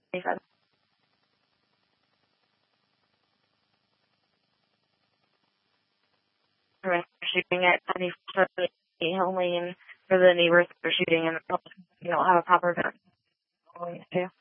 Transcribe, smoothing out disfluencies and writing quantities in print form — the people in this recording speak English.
shooting at 70 only, and for the neighbors that are shooting and don't have a proper vent too.